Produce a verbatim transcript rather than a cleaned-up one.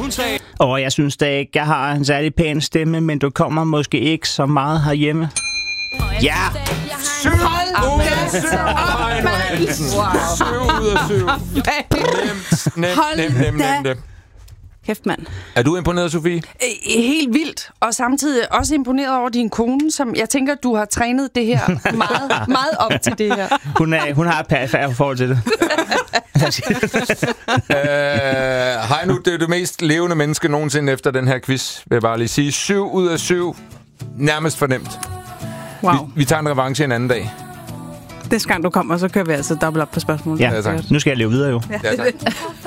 Og jeg synes da ikke, jeg har en særlig pæn stemme, men du kommer måske ikke så meget herhjemme. Ja! Syv ud af syv! Syv ud af syv. Nemt, nemt, nemt, nemt, nemt, nemt. Kæft, mand. Er du imponeret, Sofie? Øh, Helt vildt, og samtidig også imponeret over din kone, som jeg tænker, du har trænet det her meget, meget op til det her. Hun, er, hun har et perfekt forhold til det. uh, hej nu, det er det mest levende menneske nogensinde efter den her quiz, vil jeg bare lige sige. Syv ud af syv. Nærmest fornemt. Wow. Vi, vi tager en revanche en anden dag. Næste gang du kommer, så kører vi altså dobbelt op på spørgsmålet. Ja, Ja, tak. nu skal jeg leve videre jo. Ja, tak.